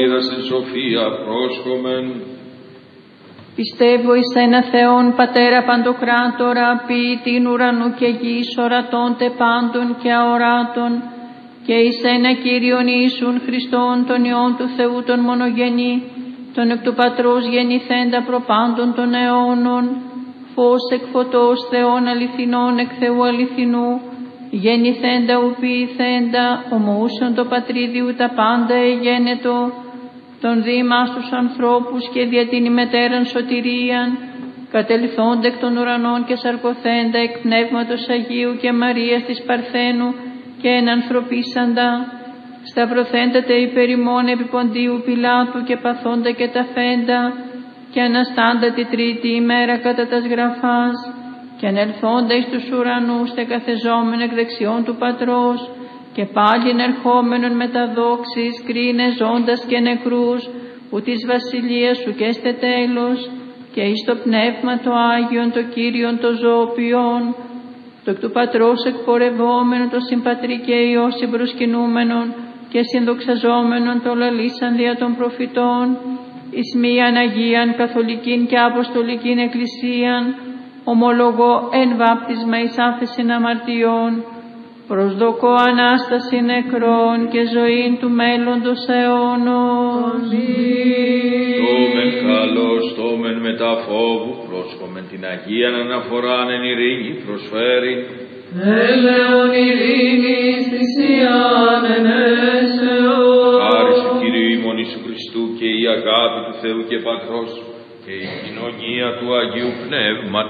Στην σοφία πρόσχομεν. Πιστεύω εις ένα Θεόν Πατέρα Παντοκράτορα, ποιητήν ουρανού και γης, ορατών τε πάντων και αοράτων, και εις ένα Κύριον Ιησούν Χριστόν, τον Υιόν του Θεού τον μονογενή, τον εκ του Πατρός γεννηθέντα προπάντων των αιώνων, φως εκ φωτός Θεών αληθινών εκ Θεού αληθινού, γεννηθέντα ου ποιηθέντα, ομοούσον το Πατρίδιου τα πάντα εγένετο, τον δήμα στους ανθρώπους και δια την ημετέραν σωτηρίαν, κατελθόντα εκ των ουρανών και σαρκωθέντα εκ Πνεύματος Αγίου και Μαρίας της Παρθένου και ενανθρωπίσαντα, σταυρωθέντα τε υπερ ημών επί Ποντίου Πιλάτου και παθόντα και ταφέντα, και αναστάντα τη τρίτη ημέρα κατά τας γραφάς, και ανελθόντα εις τους ουρανούς τε καθεζόμενο εκ δεξιών του Πατρός, και πάλιν ερχόμενον με τα δόξης, κρίνε ζώντας και νεκρούς, που της βασιλείας σου και έστε τέλος, και εις το Πνεύμα το Άγιον, το Κύριον το ζωοποιών, το εκ του Πατρός εκπορευόμενο, το συμπατρί και Υιό συμπροσκυνούμενον και συνδοξαζόμενον το λαλήσαν δια των προφητών, εις μίαν Αγίαν Καθολικήν και Αποστολικήν Εκκλησίαν, ομολογώ εν βάπτισμα εις άφεσιν αμαρτιών, προσδοκώ Ανάσταση νεκρών και ζωήν του μέλλοντος αιώνος. Στόμεν καλώς, στόμεν μετά φόβου, πρόσχομεν την Αγίαν αναφοράν εν ειρήνη προσφέρει. Έλεον ειρήνης θυσίαν εν έσεως. Χάρις του Κυρίου ημών Ιησού Χριστού και η αγάπη του Θεού και Πατρός και η κοινωνία του Αγίου Πνεύματος